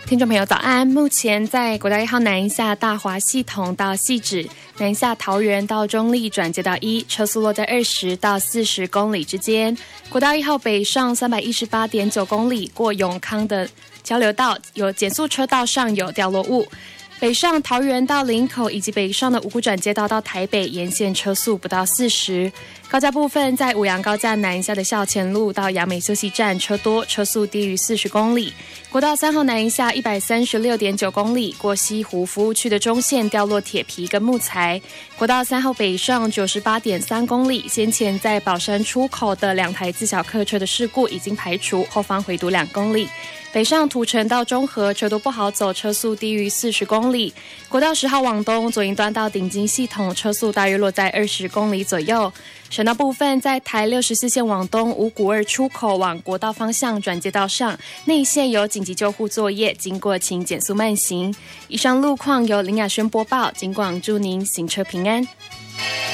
听众朋友早安，目前在国道1号南一下大华系统到汐止，南下桃园到中立转接到1，车速落在20到40公里之间。国道1号北上318.9公里，过永康的交流道有减速车道上有掉落物。北上桃园到林口以及北上的五股转接道到台北沿线车速不到40。高架部分在五杨高架南下的校前路到杨美休息站车多，车速低于40公里。国道3号南下136.9公里，过西湖服务区的中线掉落铁皮跟木材。国道3号北上98.3公里，先前在宝山出口的2台自小客车的事故已经排除，后方回堵2公里。北上土城到中和车多不好走，车速低于40公里。国道10号往东左营端到顶金系统，车速大约落在20公里左右。省道部分在台64线往东五股2出口往国道方向转接道上，内线有紧急救护作业，经过请减速慢行。以上路况由林雅轩播报，警广祝您行车平安。